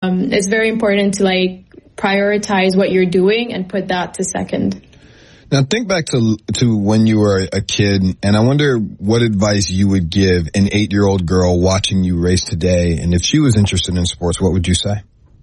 It's very important to prioritize what you're doing and put that to second. Now think back to when you were a kid, and I wonder what advice you would give an 8-year-old girl watching you race today, and if she was interested in sports, what would you say?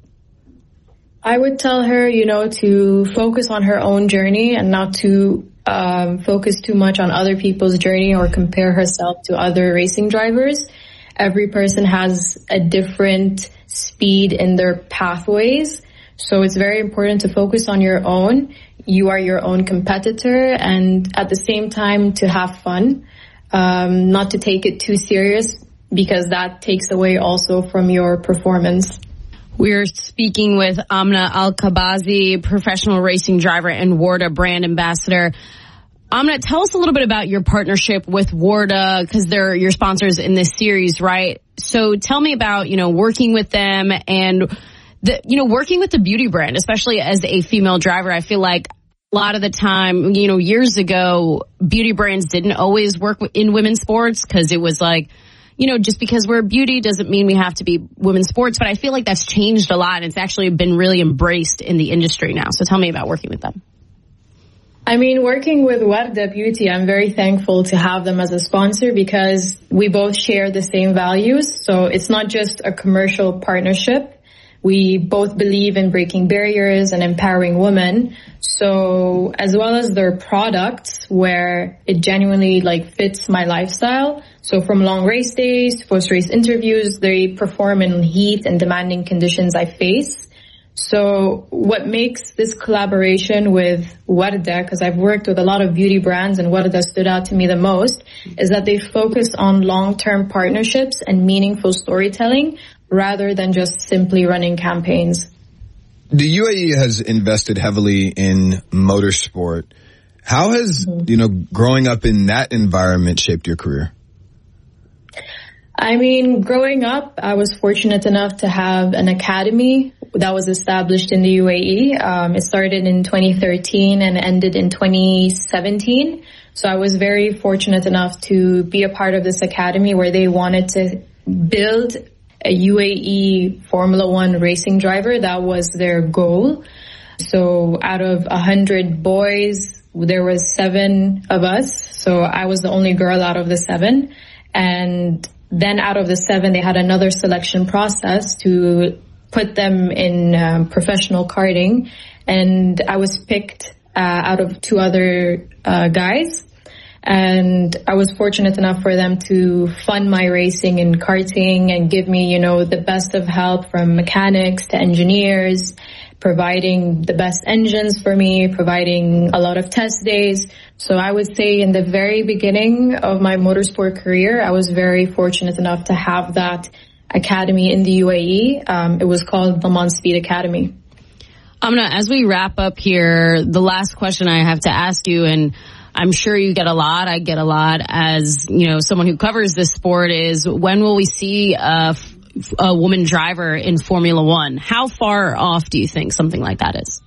I would tell her, to focus on her own journey and not to focus too much on other people's journey or compare herself to other racing drivers. Every person has a different speed in their pathways, so it's very important to focus on your own. You are your own competitor, and at the same time to have fun, not to take it too serious, because that takes away also from your performance. We're speaking with Amna Alkabazi, professional racing driver and Warda brand ambassador. Amna, tell us a little bit about your partnership with Warda, because they're your sponsors in this series, right? So tell me about, working with them and working with the beauty brand, especially as a female driver. I feel like a lot of the time, years ago, beauty brands didn't always work in women's sports because it was just because we're beauty doesn't mean we have to be women's sports. But I feel like that's changed a lot, and it's actually been really embraced in the industry now. So tell me about working with them. Working with Warda Beauty, I'm very thankful to have them as a sponsor because we both share the same values. So it's not just a commercial partnership. We both believe in breaking barriers and empowering women. So as well as their products where it genuinely fits my lifestyle. So from long race days, post-race interviews, they perform in heat and demanding conditions I face. So what makes this collaboration with Warda, because I've worked with a lot of beauty brands and Warda stood out to me the most, is that they focus on long-term partnerships and meaningful storytelling rather than just simply running campaigns. The UAE has invested heavily in motorsport. How has, growing up in that environment shaped your career? Growing up, I was fortunate enough to have an academy that was established in the UAE. It started in 2013 and ended in 2017. So I was very fortunate enough to be a part of this academy where they wanted to build a UAE Formula One racing driver. That was their goal. So out of 100 boys, there was 7 of us. So I was the only girl out of the 7. And then out of the 7, they had another selection process to put them in professional karting. And I was picked out of 2 other guys. And I was fortunate enough for them to fund my racing in karting and give me, the best of help from mechanics to engineers, providing the best engines for me, providing a lot of test days. So I would say in the very beginning of my motorsport career, I was very fortunate enough to have that academy in the UAE. It was called Le Mans Speed Academy. Amna, as we wrap up here, the last question I have to ask you, and I'm sure you get a lot, I get a lot as, someone who covers this sport, is when will we see a woman driver in Formula One? How far off do you think something like that is?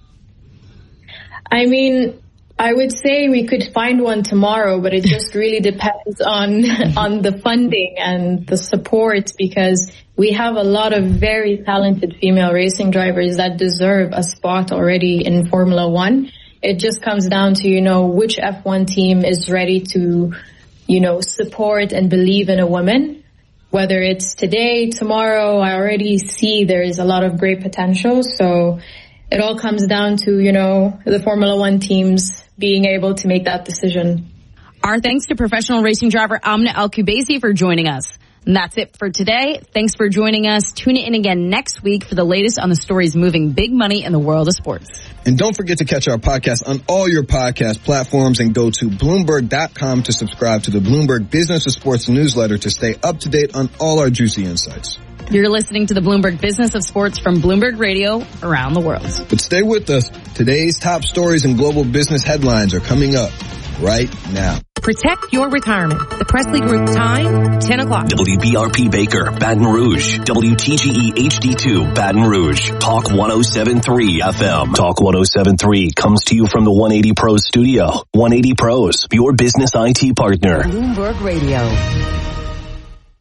I would say we could find one tomorrow, but it just really depends on the funding and the support, because we have a lot of very talented female racing drivers that deserve a spot already in Formula One. It just comes down to, which F1 team is ready to, support and believe in a woman. Whether it's today, tomorrow, I already see there is a lot of great potential. So it all comes down to, the Formula One teams being able to make that decision. Our thanks to professional racing driver Amna Alkabazi for joining us. And that's it for today. Thanks for joining us. Tune in again next week for the latest on the stories moving big money in the world of sports. And don't forget to catch our podcast on all your podcast platforms and go to Bloomberg.com to subscribe to the Bloomberg Business of Sports newsletter to stay up to date on all our juicy insights. You're listening to the Bloomberg Business of Sports from Bloomberg Radio around the world. But stay with us. Today's top stories and global business headlines are coming up right now. Protect your retirement. The Presley Group time, 10 o'clock. WBRP Baker, Baton Rouge. WTGE HD2, Baton Rouge. Talk 107.3 FM. Talk 107.3 comes to you from the 180 Pros studio. 180 Pros, your business IT partner. Bloomberg Radio.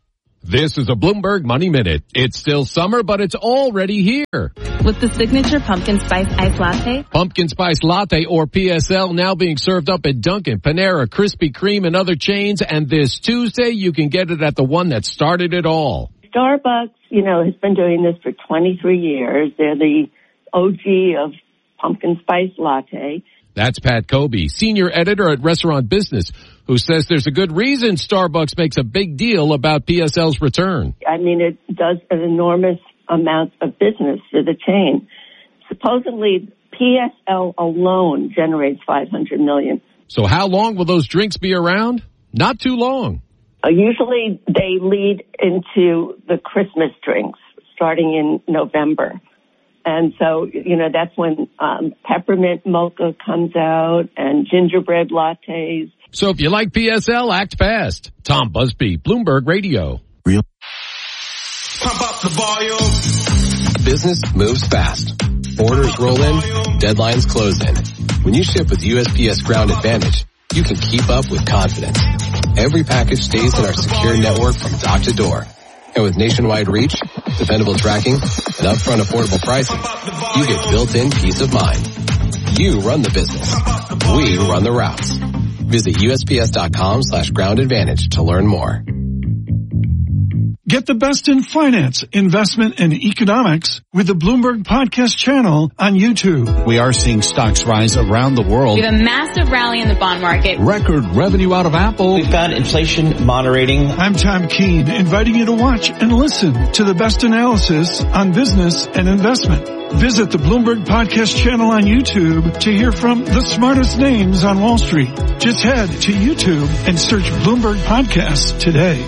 This is a Bloomberg Money Minute. It's still summer, but it's already here. With the signature pumpkin spice ice latte. Pumpkin spice latte, or PSL, now being served up at Dunkin', Panera, Krispy Kreme, and other chains. And this Tuesday, you can get it at the one that started it all. Starbucks, has been doing this for 23 years. They're the OG of pumpkin spice latte. That's Pat Kobe, senior editor at Restaurant Business, who says there's a good reason Starbucks makes a big deal about PSL's return. I mean, it does an enormous amount of business for the chain. Supposedly, PSL alone generates $500 million. So how long will those drinks be around? Not too long. Usually they lead into the Christmas drinks starting in November. And so, that's when peppermint mocha comes out and gingerbread lattes. So if you like PSL, act fast. Tom Busby, Bloomberg Radio. Real. Pump up the volume. Business moves fast. Orders roll in, deadlines close in. When you ship with USPS Ground Advantage, you can keep up with confidence. Every package stays in our secure network from dock to door. And with nationwide reach, dependable tracking, and upfront affordable pricing, you get built-in peace of mind. You run the business. We run the routes. Visit USPS.com/Ground Advantage to learn more. Get the best in finance, investment, and economics with the Bloomberg Podcast channel on YouTube. We are seeing stocks rise around the world. We have a massive rally in the bond market. Record revenue out of Apple. We've got inflation moderating. I'm Tom Keene, inviting you to watch and listen to the best analysis on business and investment. Visit the Bloomberg Podcast channel on YouTube to hear from the smartest names on Wall Street. Just head to YouTube and search Bloomberg Podcasts today.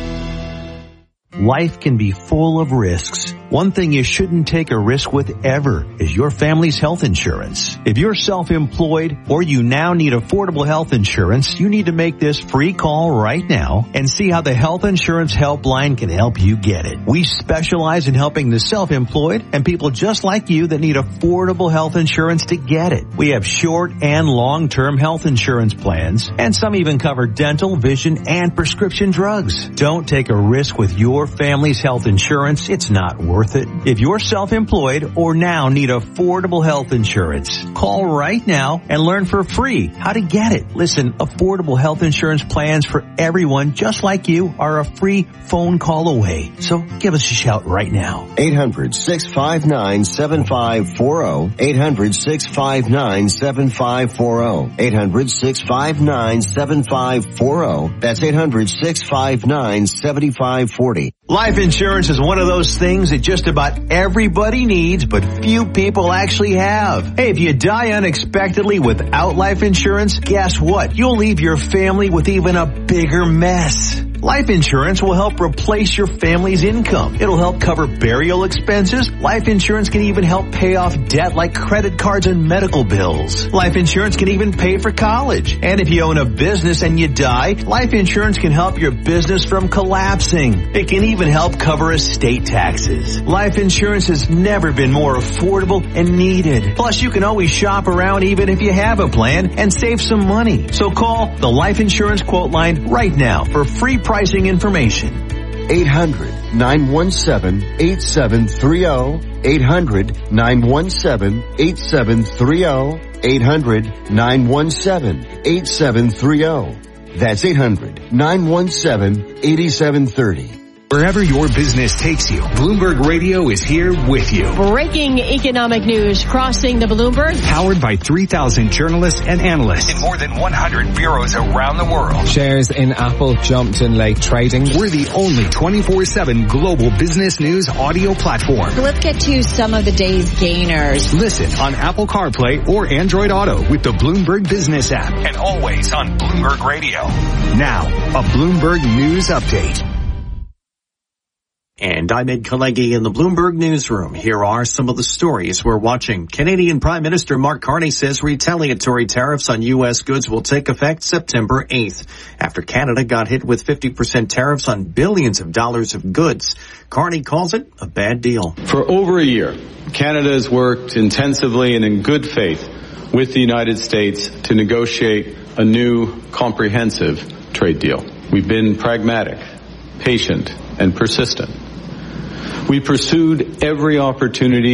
Life can be full of risks. One thing you shouldn't take a risk with ever is your family's health insurance. If you're self-employed or you now need affordable health insurance, you need to make this free call right now and see how the Health Insurance Helpline can help you get it. We specialize in helping the self-employed and people just like you that need affordable health insurance to get it. We have short and long-term health insurance plans, and some even cover dental, vision, and prescription drugs. Don't take a risk with your family's health insurance. It's not worth it. If you're self-employed or now need affordable health insurance, call right now and learn for free how to get it. Listen, affordable health insurance plans for everyone just like you are a free phone call away. So give us a shout right now. 800-659-7540. 800-659-7540. 800-659-7540. That's 800-659-7540. Life insurance is one of those things that just about everybody needs, but few people actually have. Hey, if you die unexpectedly without life insurance, guess what? You'll leave your family with even a bigger mess. Life insurance will help replace your family's income. It'll help cover burial expenses. Life insurance can even help pay off debt like credit cards and medical bills. Life insurance can even pay for college. And if you own a business and you die, life insurance can help your business from collapsing. It can even help cover estate taxes. Life insurance has never been more affordable and needed. Plus, you can always shop around even if you have a plan and save some money. So call the Life Insurance Quote Line right now for free pricing information. 800-917-8730. 800-917-8730. 800-917-8730. That's 800-917-8730. Wherever your business takes you, Bloomberg Radio is here with you. Breaking economic news crossing the Bloomberg. Powered by 3,000 journalists and analysts in more than 100 bureaus around the world. Shares in Apple jumped in late trading. We're the only 24/7 global business news audio platform. Let's get to some of the day's gainers. Listen on Apple CarPlay or Android Auto with the Bloomberg Business app. And always on Bloomberg Radio. Now, a Bloomberg News Update. And I'm Ed Kalegi in the Bloomberg Newsroom. Here are some of the stories we're watching. Canadian Prime Minister Mark Carney says retaliatory tariffs on U.S. goods will take effect September 8th, after Canada got hit with 50% tariffs on billions of dollars of goods. Carney calls it a bad deal. For over a year, Canada has worked intensively and in good faith with the United States to negotiate a new comprehensive trade deal. We've been pragmatic, patient, and persistent. We pursued every opportunity